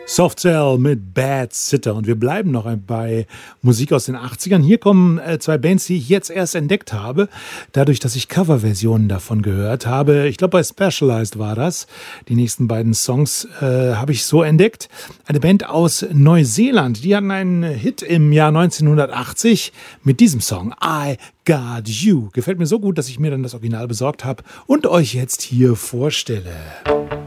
Soft Cell mit Bad Sitter und wir bleiben noch bei Musik aus den 80ern. Hier kommen zwei Bands, die ich jetzt erst entdeckt habe, dadurch, dass ich Coverversionen davon gehört habe. Ich glaube, bei Specialized war das. Die nächsten beiden Songs habe ich so entdeckt. Eine Band aus Neuseeland, die hatten einen Hit im Jahr 1980 mit diesem Song, I Got You. Gefällt mir so gut, dass ich mir dann das Original besorgt habe und euch jetzt hier vorstelle.